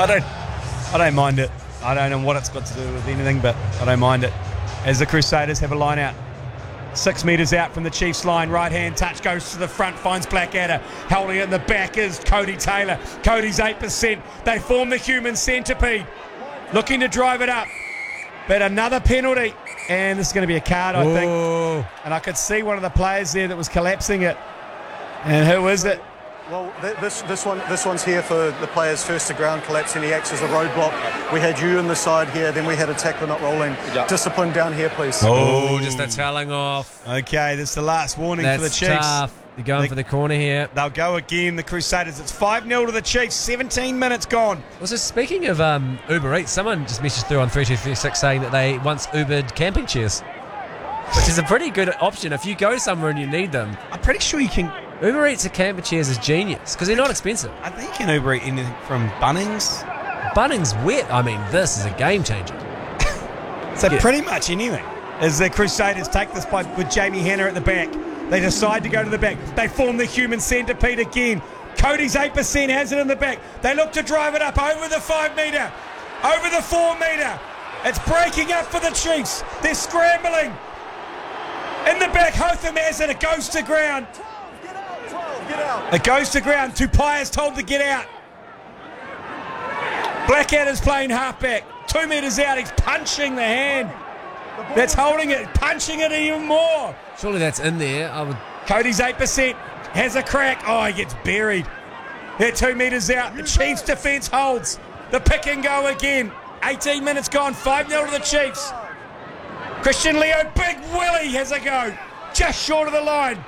I don't mind it. I don't know what it's got to do with anything, but I don't mind it. As the Crusaders have a line out. 6 metres out from the Chiefs line. Right hand touch goes to the front, finds Blackadder. Holding it in the back is Cody Taylor. Cody's 8%. They form the human centipede. Looking to drive it up. But another penalty. And this is going to be a card, I think. And I could see one of the players there that was collapsing it. And who is it? Well, this one's here for the players first to ground collapsing. He acts as a roadblock. We had you on the side here, then we had a tackler not rolling. Yeah. Discipline down here, please. Just a telling off. Okay, this is the last warning for the Chiefs. That's tough. They're going for the corner here. They'll go again, the Crusaders. It's 5-0 to the Chiefs. 17 minutes gone. Also, speaking of Uber Eats, someone just messaged through on 3236 saying that they once Ubered camping chairs, which is a pretty good option if you go somewhere and you need them. I'm pretty sure you can... Uber Eats and camping chairs is genius because they're not expensive. I think you can Uber Eat anything from Bunnings. Bunnings wet. I mean, this is a game changer. So pretty much anything. As the Crusaders take this by with Jamie Hanna at the back. They decide to go to the back. They form the human centipede again. Cody's 8% has it in the back. They look to drive it up over the 5 metre, over the 4 metre. It's breaking up for the Chiefs. They're scrambling. In the back, Hotham has it. It goes to ground. Get out. It goes to ground. Tupai is told to get out. Blackadder's playing halfback. 2 metres out. He's punching the hand. That's holding it. Punching it even more. Surely that's in there. Cody's 8%. Has a crack. Oh, he gets buried. They're 2 metres out. The Chiefs' defence holds. The pick and go again. 18 minutes gone. 5-0 to the Chiefs. Christian Leo, Big Willie has a go. Just short of the line.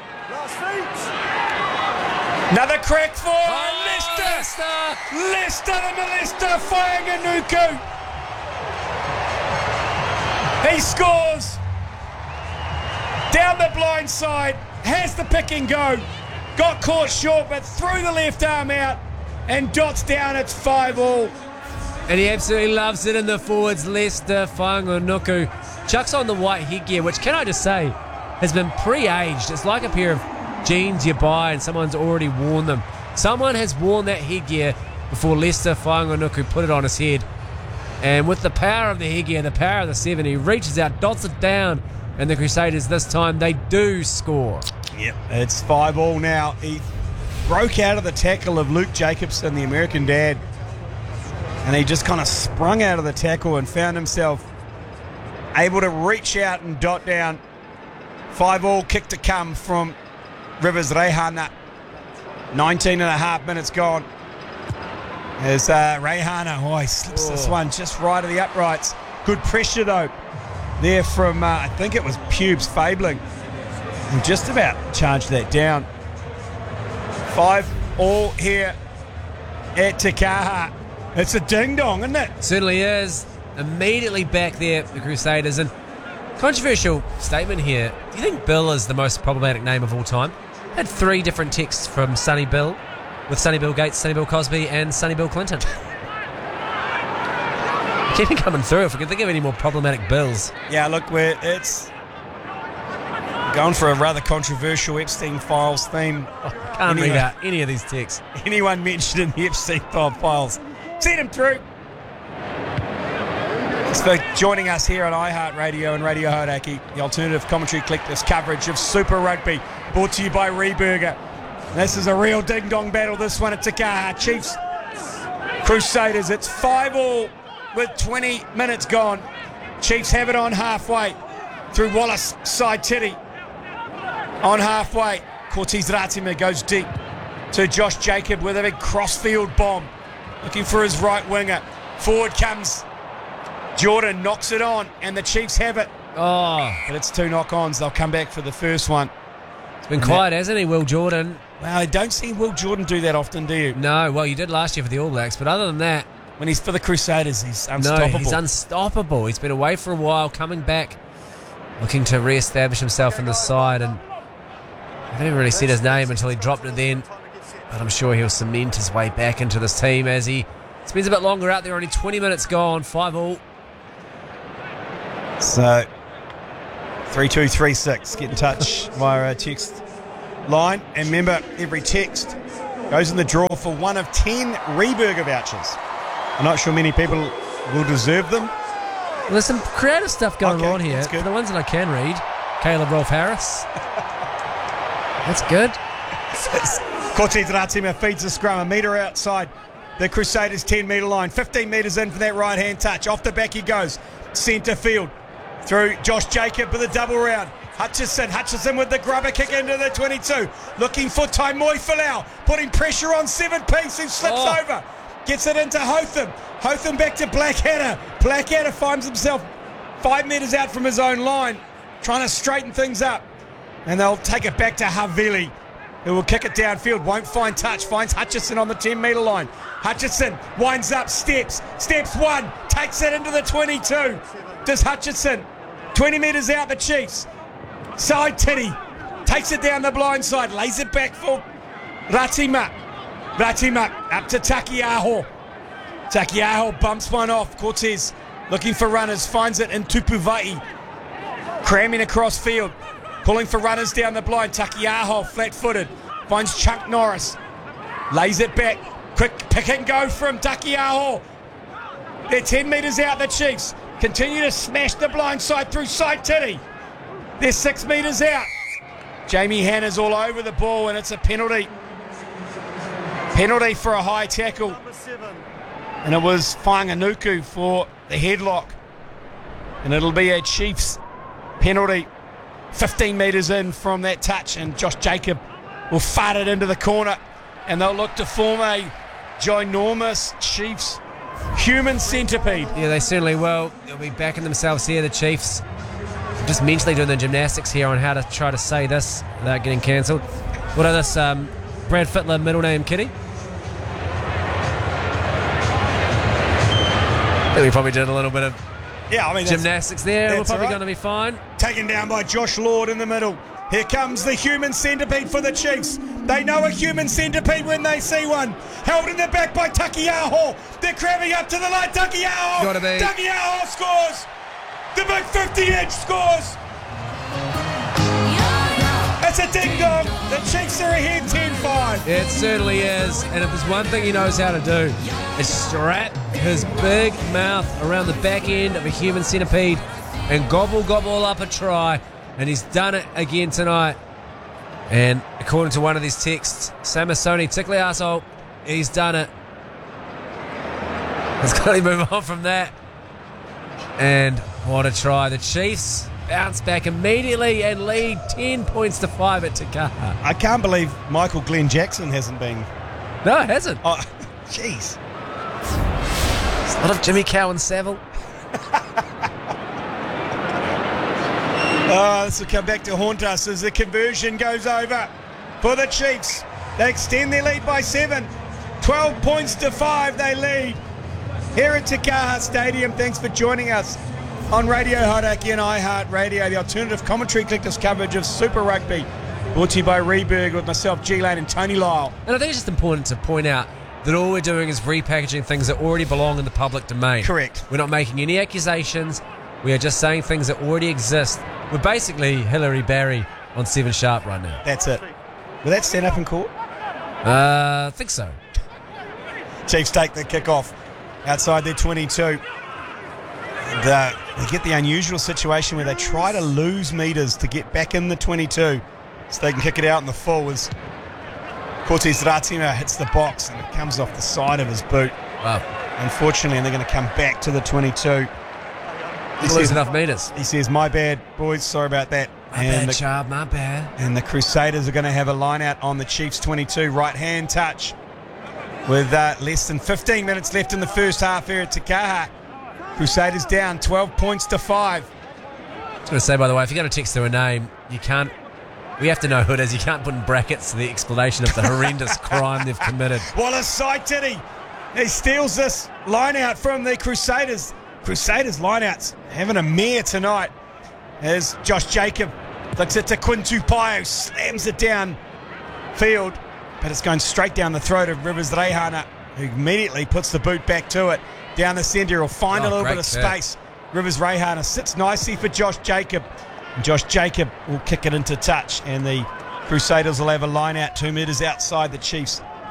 Another crack for Leicester. Leicester the molester, Whanganuku. He scores. Down the blind side. Has the pick and go. Got caught short, but threw the left arm out and dots down. It's 5-all. And he absolutely loves it in the forwards. Leicester, Whanganuku. Chucks on the white headgear, which, can I just say, has been pre-aged. It's like a pair of jeans you buy and someone's already worn them. Someone has worn that headgear before Leicester Whanganuku put it on his head. And with the power of the headgear, the power of the 7, he reaches out, dots it down, and the Crusaders this time, they do score. Yep, it's 5-all now. He broke out of the tackle of Luke Jacobson, the American dad, and he just kind of sprung out of the tackle and found himself able to reach out and dot down. 5-all, kick to come from Rivers Reihana. 19 and a half minutes gone. As Reihana, he slips this one just right of the uprights. Good pressure though there from I think it was Pubes Fabling, who just about charged that down. 5-all here at Te Kaha. It's a ding-dong, isn't it? Certainly is. Immediately back there, the Crusaders. And controversial statement here. Do you think Bill is the most problematic name of all time? Had 3 different texts from Sonny Bill, with Sonny Bill Gates, Sonny Bill Cosby, and Sonny Bill Clinton. Keep it coming through if we can think of any more problematic Bills. Yeah, look, it's going for a rather controversial Epstein Files theme. Can't read out any of these texts. Anyone mentioned in the Epstein Files, send them through. Thanks for joining us here on iHeartRadio and Radio Hauraki. The alternative commentary collector's coverage of Super Rugby, brought to you by Reburger. This is a real ding-dong battle, this one at Te Kaha. Chiefs, Crusaders, it's 5-all with 20 minutes gone. Chiefs have it on halfway through Wallace side Titty. On halfway, Cortez Ratima goes deep to Josh Jacob with a big crossfield bomb. Looking for his right winger. Forward comes Jordan, knocks it on, and the Chiefs have it. Oh. But it's 2 knock-ons. They'll come back for the first one. It's been quiet, hasn't he, Will Jordan? Well, I don't see Will Jordan do that often, do you? No, well, you did last year for the All Blacks, but other than that... When he's for the Crusaders, he's unstoppable. No, he's unstoppable. He's been away for a while, coming back, looking to re-establish himself in the side, and I didn't really see his name until he dropped it then, but I'm sure he'll cement his way back into this team as he spends a bit longer out there. Only 20 minutes gone, 5-all. So 3236, get in touch via a text line, and remember, every text goes in the draw for one of 10 Reburger vouchers. I'm not sure many people will deserve them. Well, there's some creative stuff going on here. That's good. For the ones that I can read, Caleb Rolf Harris. That's good. Cortez Ratima feeds the scrum a metre outside the Crusaders 10-metre line. 15 metres in for that right-hand touch. Off the back he goes. Centre field through Josh Jacob with a double round. Hutchison with the grubber kick into the 22. Looking for Taimoi Falau. Putting pressure on 7-piece who slips over. Gets it into Hotham. Hotham back to Blackadder. Blackadder finds himself 5 metres out from his own line. Trying to straighten things up. And they'll take it back to Havili, who will kick it downfield. Won't find touch. Finds Hutchison on the 10-metre line. Hutchison winds up, steps one. Takes it into the 22. Does Hutchison. 20 metres out the Chiefs. Side titty. Takes it down the blind side. Lays it back for Ratima. Ratima up to Takiaho. Takiaho bumps one off. Cortez looking for runners. Finds it in Tupuvai. Cramming across field. Calling for runners down the blind. Takiaho flat-footed. Finds Chuck Norris. Lays it back. Quick pick and go from Takiaho. They're 10 metres out the Chiefs. Continue to smash the blind side through side titty. They're 6 metres out. Jamie Hanna's all over the ball and it's a penalty. Penalty for a high tackle. And it was Whanganuku for the headlock. And it'll be a Chiefs penalty. 15 metres in from that touch and Josh Jacob will fart it into the corner. And they'll look to form a ginormous Chiefs human centipede. Yeah, they certainly will. They'll be backing themselves here, the Chiefs. Just mentally doing the gymnastics here on how to try to say this without getting cancelled. What are this, Brad Fittler middle name kitty? I think we probably did a little bit of gymnastics there. We're probably going to be fine. Taken down by Josh Lord in the middle. Here comes the human centipede for the Chiefs. They know a human centipede when they see one. Held in the back by Takiaho. They're cramming up to the line. Takiaho. Takiaho scores. The big 50-inch scores. It's a ding-dong. The Chiefs are ahead 10-5. It certainly is. And if there's one thing he knows how to do, it's strap his big mouth around the back end of a human centipede and gobble up a try. And he's done it again tonight. And according to one of these texts, Samasoni, tickly arsehole, he's done it. Let's quickly move on from that. And what a try. The Chiefs bounce back immediately and lead 10 points to 5 at Te Kaha. I can't believe Michael Glenn Jackson hasn't been. No, it hasn't. Oh, jeez. It's a lot of Jimmy Cowan Saville. This will come back to haunt us as the conversion goes over for the Chiefs. They extend their lead by 7. 12 points to 5 they lead here at Te Kaha Stadium. Thanks for joining us on Radio Hauraki and iHeart Radio. The alternative commentary collectives coverage of Super Rugby, brought to you by Reberg with myself, G Lane and Tony Lyle. And I think it's just important to point out that all we're doing is repackaging things that already belong in the public domain. Correct. We're not making any accusations. We are just saying things that already exist. We're basically Hillary Barry on 7 Sharp right now. That's it. Will that stand up in court? I think so. Chiefs take the kick-off outside their 22. And, they get the unusual situation where they try to lose metres to get back in the 22 so they can kick it out in the full as Cortez Ratima hits the box and it comes off the side of his boot. Wow. Unfortunately, and they're going to come back to the 22. He lose enough metres. He says, my bad, boys, sorry about that. My bad. And the Crusaders are going to have a line out on the Chiefs 22. Right-hand touch with less than 15 minutes left in the first half here at Te Kaha. Crusaders down 12 points to 5. I was going to say, by the way, if you're going to text through a name, we have to know who it is. You can't put in brackets the explanation of the horrendous crime they've committed. Wallace Saititi. He steals this line out from the Crusaders. Crusaders lineouts having a mare tonight as Josh Jacob looks at Quinn Tupaio, slams it down field, but it's going straight down the throat of Rivers Reihana, who immediately puts the boot back to it. Down the centre, he'll find a little bit of space. Rivers Reihana sits nicely for Josh Jacob, and Josh Jacob will kick it into touch, and the Crusaders will have a line out 2 metres outside the Chiefs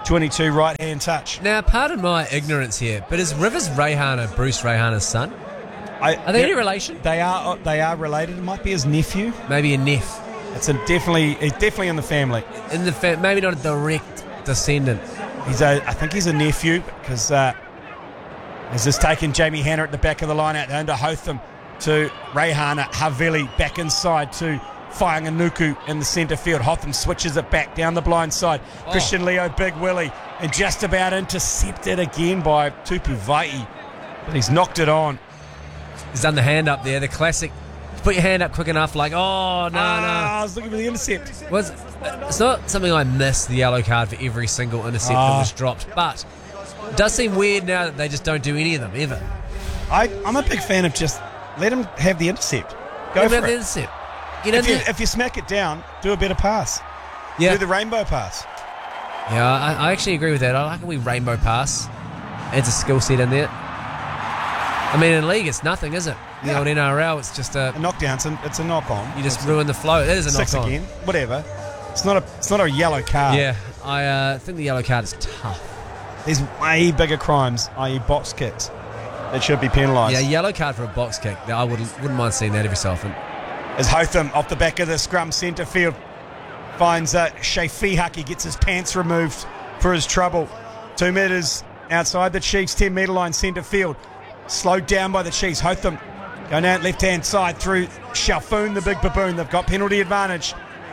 22 right-hand touch. Now, pardon my ignorance here, but is Rivers Reihana Bruce Reihana's son? Are they any relation? They are related. It might be his nephew. Maybe a neph. It's definitely in the family. Maybe not a direct descendant. I think he's a nephew because he's just taken Jamie Hanna at the back of the line out under Hotham to Reihana. Havili back inside to Whainganuku in the centre field. Hotham switches it back down the blind side. Christian Leo, Big Willie, and just about intercepted again by Tupu Vai'i. But he's knocked it on. He's done the hand up there, the classic. Put your hand up quick enough, like, no. I was looking for the intercept. It's not something I miss, the yellow card for every single intercept that was dropped, but it does seem weird now that they just don't do any of them, ever. I'm a big fan of just let him have the intercept. Go for it. The intercept. If you smack it down, do a better pass. Yeah. Do the rainbow pass. Yeah, I actually agree with that. I like a wee rainbow pass. Adds a skill set in there. I mean, in league, it's nothing, is it? The old NRL, it's just a knockdown. It's a knock on. You just ruin the flow. That is a knock on. 6 again. Whatever. It's not a yellow card. Yeah, I think the yellow card is tough. There's way bigger crimes, i.e. box kicks, that should be penalised. Yeah, yellow card for a box kick. I wouldn't mind seeing that every so often. As Hotham off the back of the scrum centre field finds Shea Fihaki, gets his pants removed for his trouble. 2 metres outside the Chiefs 10 metre line centre field. Slowed down by the Chiefs. Hotham going out left hand side through Shalfoon, the big baboon. They've got penalty advantage.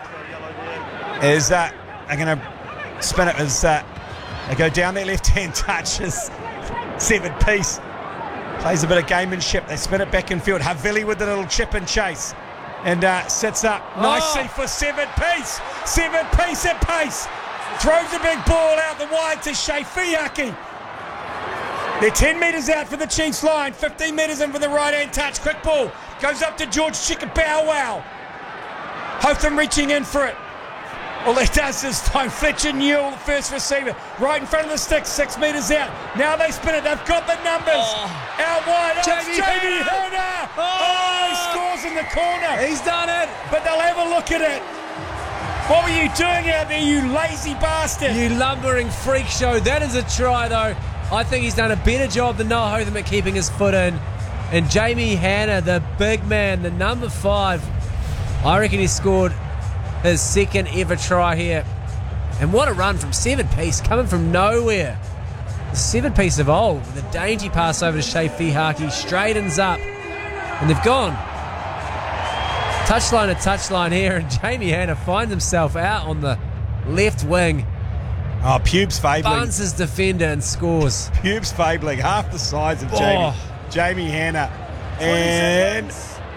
As they're going to spin it as they go down their left hand touch as Seven Piece plays a bit of gamemanship. They spin it back in field. Havili with the little chip and chase. And sets up nicely for Seven Piece. Seven Piece at pace. Throws a big ball out the wide to Shea Fihaki. They're 10 metres out for the Chiefs line. 15 metres in for the right-hand touch. Quick ball. Goes up to George Chikabow. Hotham reaching in for it. All he does is find Fletcher Newell, the first receiver, right in front of the sticks, 6 metres out. Now they spin it. They've got the numbers. Out wide. Jamie Hanna. He scores in the corner. He's done it. But they'll have a look at it. What were you doing out there, you lazy bastard? You lumbering freak show. That is a try, though. I think he's done a better job than Noah Hotham at keeping his foot in. And Jamie Hanna, the big man, the number 5, I reckon he scored his second ever try here. And what a run from Seven Piece, coming from nowhere. The Seven Piece of old, with a dainty pass over to Shea Fihaki, straightens up. And they've gone touchline to touchline here, and Jamie Hanna finds himself out on the left wing. Oh, Pubes Fabling. Bunts his defender and scores. Pubes Fabling, half the size of Jamie Hanna. And,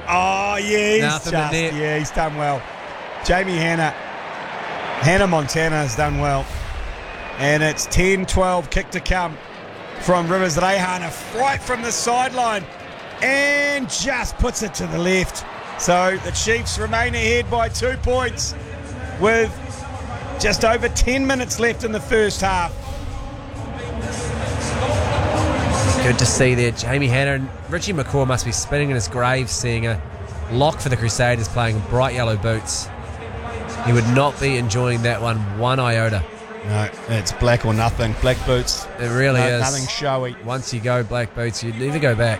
he's done well. Jamie Hanna. Hannah Montana has done well. And it's 10-12 kick to come from Rivers Reihana, right from the sideline. And just puts it to the left. So the Chiefs remain ahead by 2 points with just over 10 minutes left in the first half. Good to see there. Jamie Hanna and Richie McCaw must be spinning in his grave seeing a lock for the Crusaders playing bright yellow boots. He would not be enjoying that one iota. No, it's black or nothing. Black boots. It really is. Nothing showy. Once you go black boots, you'd never go back.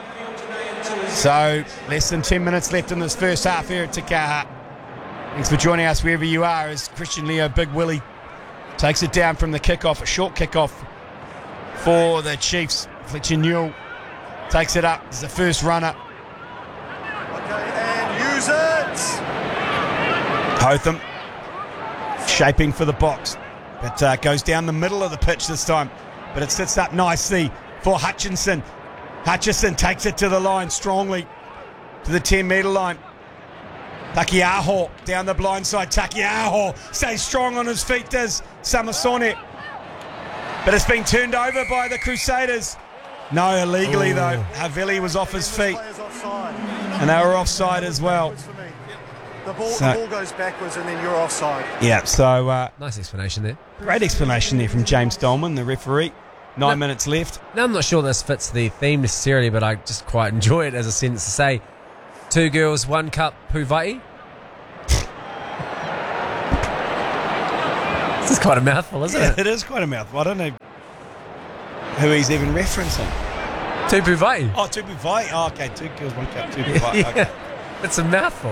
So, less than 10 minutes left in this first half here at Te Kaha. Thanks for joining us wherever you are as Christian Leo, Big Willie, takes it down from the kickoff. A short kickoff for the Chiefs. Fletcher Newell takes it up as the first runner. Okay, and use it. Hotham shaping for the box, but goes down the middle of the pitch this time. But it sits up nicely for Hutchinson. Hutchison takes it to the line strongly, to the 10-metre line. Takiaho down the blind side. Takiaho stays strong on his feet, does Samasone. But it's been turned over by the Crusaders. No, illegally though. Havili was off his feet. And they were offside as well. The ball goes backwards and then you're offside. Yeah, so... nice explanation there. Great explanation there from James Dolman, the referee. 9 minutes left. Now, I'm not sure this fits the theme necessarily, but I just quite enjoy it as a sentence to say, 2 girls, 1 cup, Puvai. This is quite a mouthful, isn't it? It is quite a mouthful. I don't know who he's even referencing. Tupu Vai. Oh, Tupu Vai. Oh, okay. 2 kills, 1 cup. Tupu Vai. Okay. Yeah. It's a mouthful.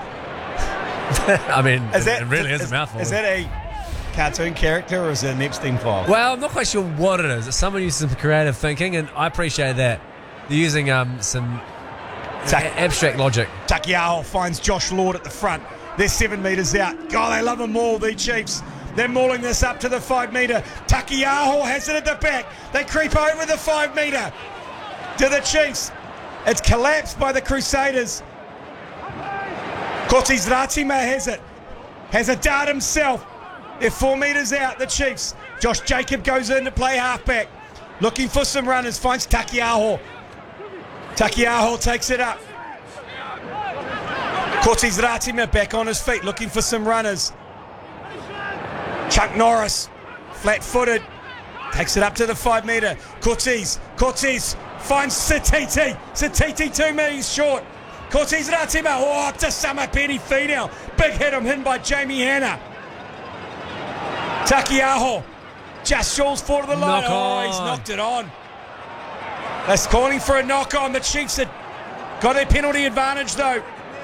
I mean, it really is a mouthful. Is that a cartoon character or is it an Epstein file? Well, I'm not quite sure what it is. Someone used some creative thinking, and I appreciate that. They're using some abstract logic. Takiaho finds Josh Lord at the front. They're 7 metres out. God, they love a maul, the Chiefs. They're mauling this up to the 5 metre. Takiaho has it at the back. They creep over the 5 metre to the Chiefs. It's collapsed by the Crusaders. Kotis Ratima has a dart himself. They're 4 metres out, the Chiefs. Josh Jacob goes in to play halfback. Looking for some runners, finds Takiaho. Takiaho takes it up. Kotis Ratima back on his feet, looking for some runners. Chuck Norris, flat-footed, takes it up to the 5 metre. Cortez finds Satiti. Satiti 2 metres short. Cortez Ratima, up to Summer Penny Finau. Big hit him by Jamie Hanna. Takiaho just shawls forward to the line. He's knocked it on. They're calling for a knock on. The Chiefs had got their penalty advantage though.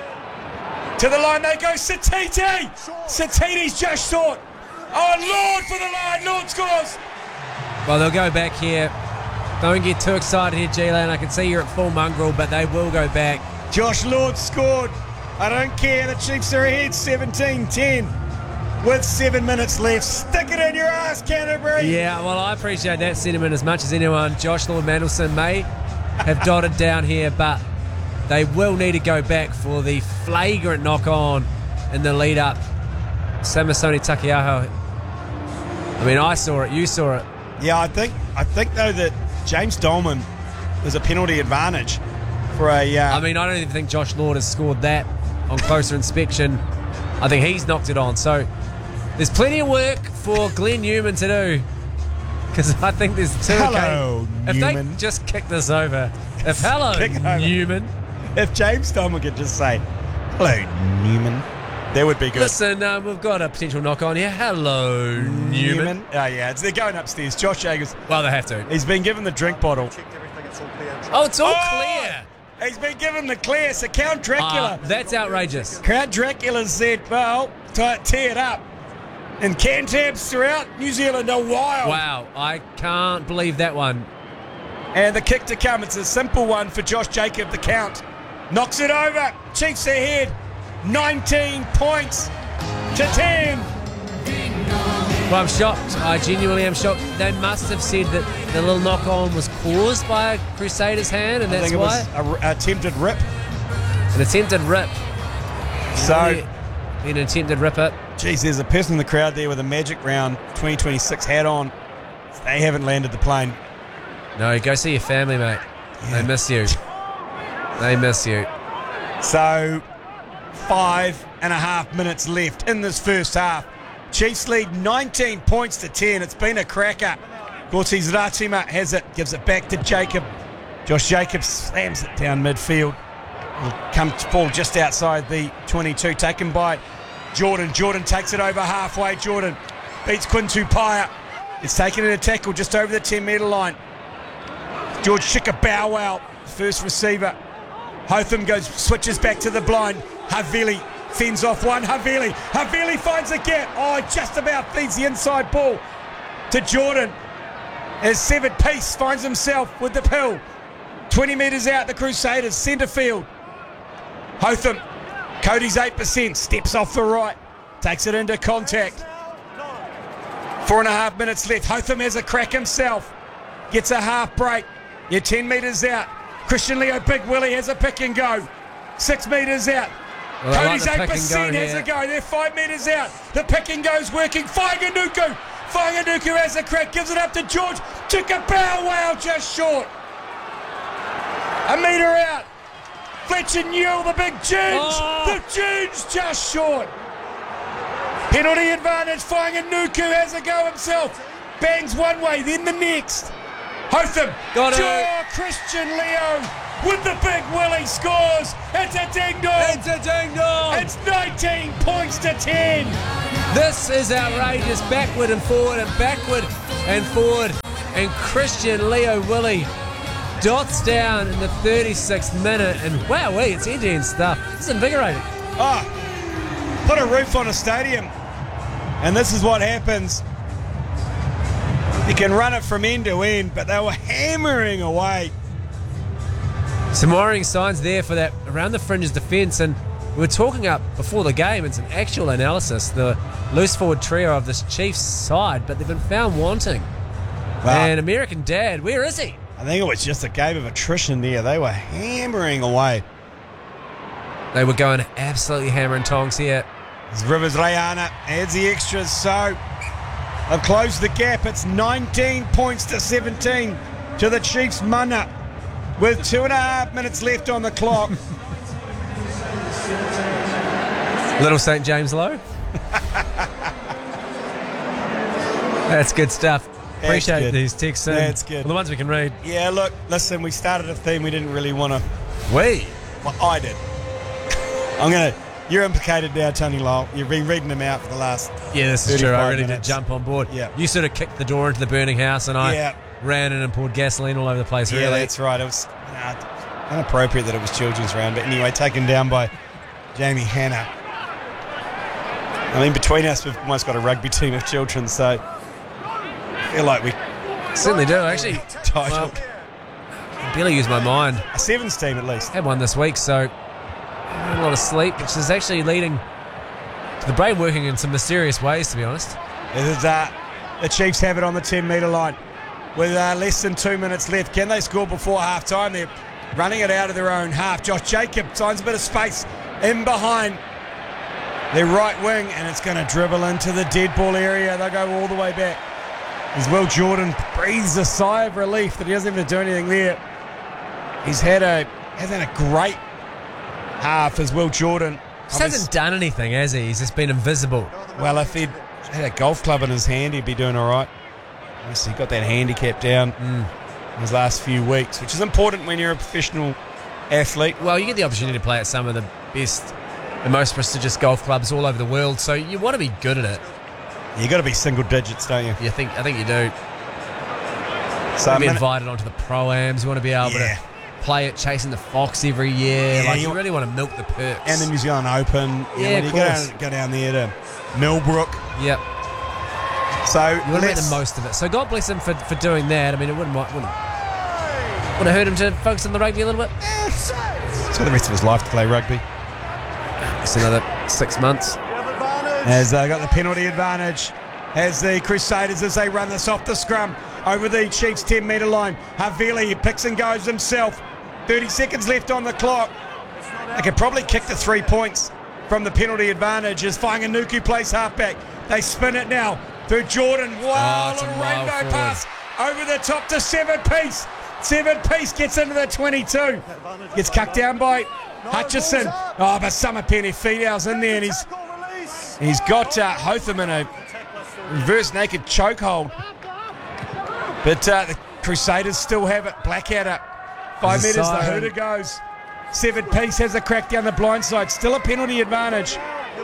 To the line they go. Satiti's just short. Oh, Lord for the line. Lord scores. Well, they'll go back here. Don't get too excited here, G-Lane. I can see you're at full mongrel, but they will go back. Josh Lord scored. I don't care. The Chiefs are ahead 17-10 with 7 minutes left. Stick it in your ass, Canterbury. Yeah, well, I appreciate that sentiment as much as anyone. Josh Lord Mandelson may have dotted down here, but they will need to go back for the flagrant knock-on in the lead-up. Samasoni Takiaho. I mean, I saw it. You saw it. Yeah, I think though that James Dolman was a penalty advantage for a. I mean, I don't even think Josh Lord has scored that on closer inspection. I think he's knocked it on. So there's plenty of work for Glenn Newman to do, because I think there's two. Hello, if Newman. they just kick this over. Newman. If James Dolman could just say, "Hello, Newman," that would be good. Listen, we've got a potential knock on here. Hello, Newman. Oh yeah, they're going upstairs. Josh Jacobs. Well, they have to. He's been given the drink bottle. Oh, it's all clear. He's been given the clear. So Count Dracula. That's outrageous. Count Dracula said, well, tear it up. And Cantabs throughout New Zealand are wild. Wow, I can't believe that one. And the kick to come. It's a simple one for Josh Jacob, the Count. Knocks it over. Chiefs ahead. 19 points to 10. Well, I'm shocked. I genuinely am shocked. They must have said that the little knock-on was caused by a Crusaders' hand, and that's I think why. it was an attempted rip. An attempted rip. So, an attempted rip it. geez, there's a person in the crowd there with a Magic Round 2026 hat on. They haven't landed the plane. No, go see your family, mate. Yeah. They miss you. They miss you. So, 5.5 minutes left in this first half. Chiefs lead 19 points to 10. It's been a cracker. Gortis Ratima has it, gives it back to Jacob. Josh Jacobs slams it down midfield. Will come to ball just outside the 22, taken by Jordan. Jordan takes it over halfway. Jordan beats Quintu Paia. It's taken in a tackle just over the 10-metre line. George Shikabauau, first receiver. Hotham switches back to the blind. Havili fends off one. Havili finds a gap. Oh, just about feeds the inside ball to Jordan. As Severed Peace finds himself with the pill. 20 metres out, the Crusaders, centre field. Hotham, Cody's 8%, steps off the right, takes it into contact. 4.5 minutes left. Hotham has a crack himself. Gets a half break. You're 10 metres out. Christian Leo Big Willie has a pick and go. 6 metres out. Well, Cody's 8% has a go. They're 5 metres out. The pick and go's working. Whanganuku has a crack. Gives it up to George. Chikabauau just short. A metre out. Fletcher Newell, the big Ginge. The Ginge just short. Penalty advantage. Whanganuku has a go himself. Bangs one way, then the next. Hotham. Got it. Christian Leo with the big Willie scores. It's a ding-dong. It's a ding-dong. It's 19 points to 10. This is outrageous. Backward and forward and backward and forward. And Christian Leo Willie dots down in the 36th minute. And wowee, it's Indian stuff. This is invigorating. Put a roof on a stadium. And this is what happens. You can run it from end to end, but they were hammering away. Some worrying signs there for that around the fringes defence. And we were talking up before the game and some actual analysis, the loose forward trio of this Chiefs side, but they've been found wanting. Wow. And American Dad, where is he? I think it was just a game of attrition there. They were hammering away. They were going absolutely hammer and tongs here. As Rivers Rayana adds the extras, so they've closed the gap. It's 19 points to 17 to the Chiefs' mana with 2.5 minutes left on the clock. Little St. James Low. That's good stuff. Appreciate good. these texts. That's good. Well, the ones we can read. Yeah, look, listen, we started a theme we didn't really want to. We? Well, I did. You're implicated now, Tony Lyle. You've been reading them out for the last. Yeah, this is true. I 35 really minutes. did jump on board. Yeah. You sort of kicked the door into the burning house, and I ran in and poured gasoline all over the place. Yeah, really. that's right. It was inappropriate that it was children's round, but anyway, taken down by Jamie Hanna. I mean, between us, we've almost got a rugby team of children, so I feel like we Certainly do, actually. titled I barely use my mind. a sevens team at least. Had one this week, so had a lot of sleep, which is actually leading to the brain working in some mysterious ways, to be honest. The Chiefs have it on the 10-metre line with less than 2 minutes left. Can they score before half-time? They're running it out of their own half. Josh Jacob finds a bit of space in behind their right wing, and it's going to dribble into the dead ball area. They'll go all the way back. As Will Jordan breathes a sigh of relief that he doesn't even do anything there. Hasn't had a great half as Will Jordan. Just hasn't done anything, has he? He's just been invisible. Well, if he'd had a golf club in his hand, he'd be doing all right. Obviously, he got that handicap down in his last few weeks, which is important when you're a professional athlete. Well, you get the opportunity to play at some of the best and most prestigious golf clubs all over the world, so you want to be good at it. You got to be single digits, don't you? I think you do. So be invited onto the pro-ams. You want to be able to play it chasing the Fox every year. Yeah, you really want to milk the perks. and the New Zealand Open. Yeah, when of you course. go down there to Millbrook. Yep. So You want to make the most of it. So God bless him for doing that. I mean, it wouldn't have hurt him to focus on the rugby a little bit. It's for the rest of his life to play rugby. It's another 6 months. As they got the penalty advantage as the Crusaders as they run this off the scrum over the Chiefs 10-metre line. Havili picks and goes himself. 30 seconds left on the clock. They could probably kick the 3 points from the penalty advantage as Whanganuku plays halfback. They spin it now through Jordan. Wow, it's a little mile rainbow forward. pass over the top to Seven-Piece. Seven-Piece gets into the 22. Gets cut down by Hutchison. Oh, but Samapeni Fidal's in there, and he's got Hotham in a reverse naked chokehold. But the Crusaders still have it. Blackadder, 5 metres, the hooter goes. Seven-Piece has a crack down the blind side. Still a penalty advantage.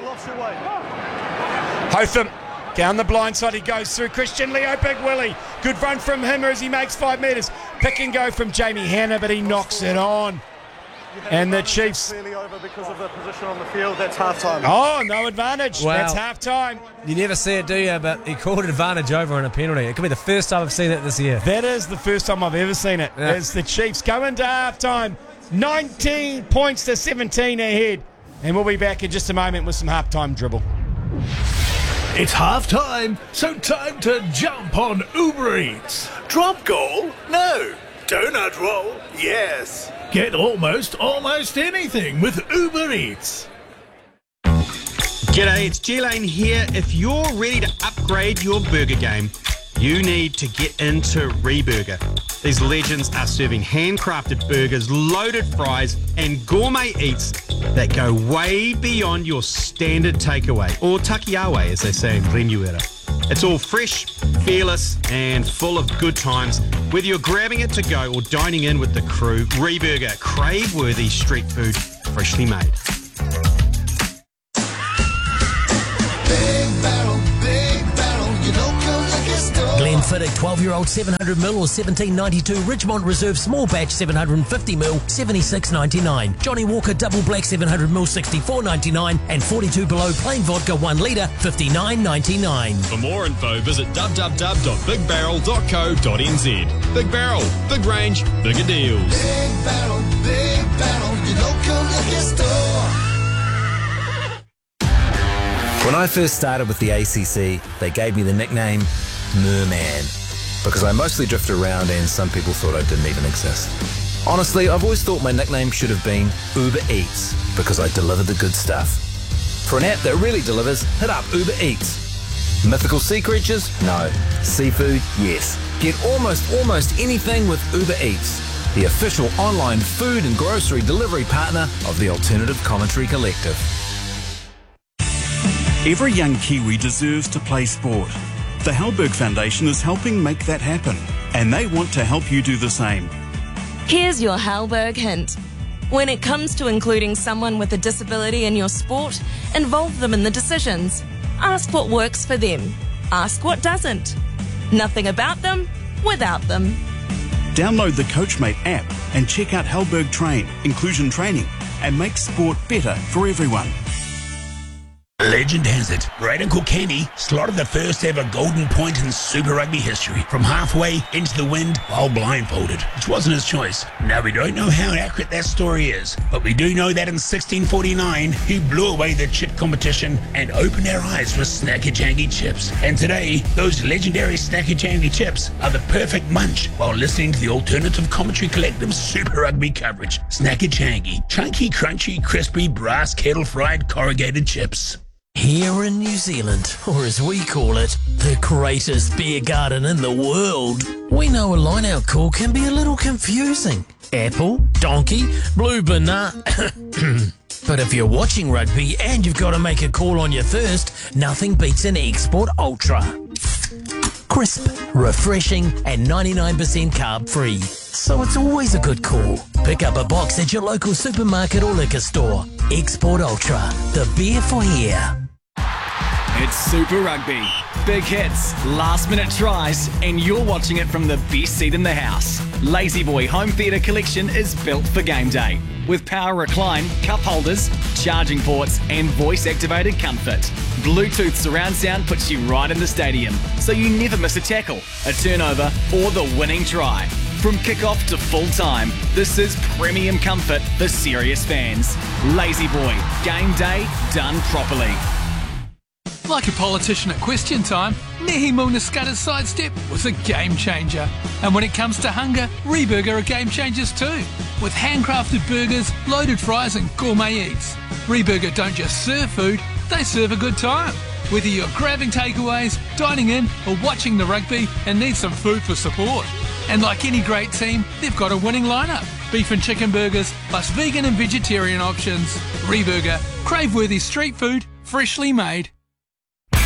Hotham down the blind side. He goes through. Christian Leo, Big Willie. Good run from him as he makes 5 metres. Pick and go from Jamie Hanna, but he knocks it on. And the Chiefs. Clearly over because of the position on the field. That's half-time. Oh, no advantage. Wow. That's half-time. You never see it, do you? But he called advantage over on a penalty. It could be the first time I've seen it this year. That is the first time I've ever seen it. Yeah. As the Chiefs go into half-time. 19 points to 17 ahead. And we'll be back in just a moment with some half-time dribble. It's half-time, so time to jump on Uber Eats. Drop goal? No. Donut roll? Yes. Get almost anything with Uber Eats. G'day, it's G-Lane here. If you're ready to upgrade your burger game, you need to get into Reburger. These legends are serving handcrafted burgers, loaded fries, and gourmet eats that go way beyond your standard takeaway, or takiawe as they say in Remuera. It's all fresh, fearless, and full of good times. Whether you're grabbing it to go or dining in with the crew, Reburger, crave-worthy street food, freshly made. Glenfiddich 12-year-old 700ml or $17.92. Richmond Reserve small batch 750ml $76.99. Johnny Walker double black 700ml $64.99 and 42 below plain vodka 1 litre $59.99. For more info, visit www.bigbarrel.co.nz. Big Barrel, big range, bigger deals. Big Barrel, your local liquor store. When I first started with the ACC, they gave me the nickname Merman because I mostly drifted around and some people thought I didn't even exist. Honestly, I've always thought my nickname should have been Uber Eats because I deliver the good stuff. For an app that really delivers, hit up Uber Eats. Mythical sea creatures? No. Seafood? Yes. Get almost anything with Uber Eats, the official online food and grocery delivery partner of the Alternative Commentary Collective. Every young Kiwi deserves to play sport. The Halberg Foundation is helping make that happen, and they want to help you do the same. Here's your Halberg hint. When it comes to including someone with a disability in your sport, involve them in the decisions. Ask what works for them. Ask what doesn't. Nothing about them without them. Download the Coachmate app and check out Halberg Train, inclusion training, and make sport better for everyone. Legend has it, Braden Kilkenny slotted the first ever golden point in Super Rugby history from halfway into the wind while blindfolded, which wasn't his choice. Now, we don't know how accurate that story is, but we do know that in 1649, he blew away the chip competition and opened our eyes for Snacky Jangy chips. And today, those legendary Snacky Jangy chips are the perfect munch while listening to the Alternative Commentary Collective's Super Rugby coverage. Snacky Jangy, chunky, crunchy, crispy, brass kettle fried corrugated chips. Here in New Zealand, or as we call it, the greatest beer garden in the world, we know a line-out call can be a little confusing. Apple, donkey, blue banana. But if you're watching rugby and you've got to make a call on your thirst, nothing beats an Export Ultra. Crisp, refreshing, and 99% carb-free. So it's always a good call. Pick up a box at your local supermarket or liquor store. Export Ultra, the beer for here. It's Super Rugby. Big hits, last-minute tries, and you're watching it from the best seat in the house. Lazy Boy Home Theatre Collection is built for game day. With power recline, cup holders, charging ports, and voice-activated comfort. Bluetooth surround sound puts you right in the stadium, so you never miss a tackle, a turnover, or the winning try. From kick-off to full-time, this is premium comfort for serious fans. Lazy Boy, game day done properly. Like a politician at question time, Nehi Munaskata's sidestep was a game changer. And when it comes to hunger, Reburger are game changers too. With handcrafted burgers, loaded fries and gourmet eats. Reburger don't just serve food, they serve a good time. Whether you're grabbing takeaways, dining in or watching the rugby and need some food for support. And like any great team, they've got a winning lineup. Beef and chicken burgers, plus vegan and vegetarian options. Reburger, crave-worthy street food, freshly made.